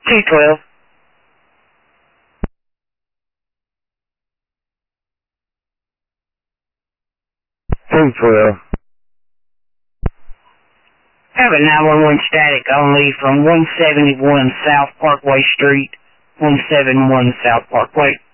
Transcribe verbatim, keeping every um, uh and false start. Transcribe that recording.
two twelve. two twelve. Have a nine one one static only from one seventy-one South Parkway Street, one seventy-one South Parkway.